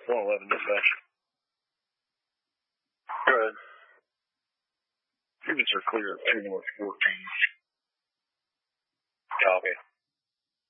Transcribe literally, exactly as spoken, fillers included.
one eleven dispatch. Go ahead. Units are clear at two north fourteen.